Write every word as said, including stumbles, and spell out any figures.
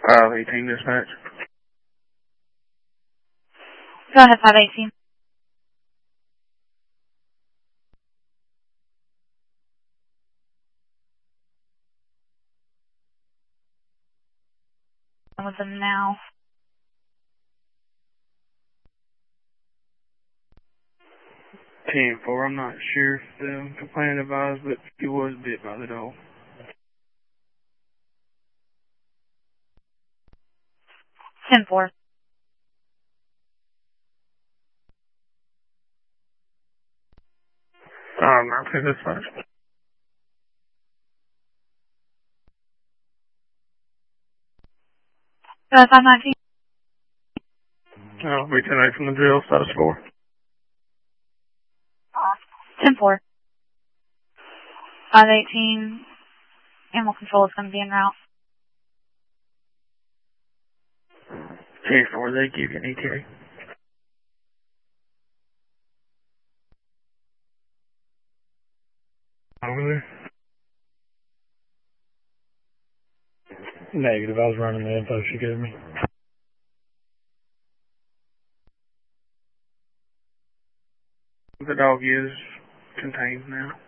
five eighteen dispatch. Go ahead, five eighteen. I'm with them now. ten four, I'm not sure if the complainant advised, but he was bit by the dog. ten four. Um, I think that's fine. Go ahead, five nineteen. I'll be ten eight from the drill, status four. ten four. five eighteen. Animal control is going to be en route. ten four, they give you an E T A. Over there? Negative, I was running the info she gave me. The dog is contained now.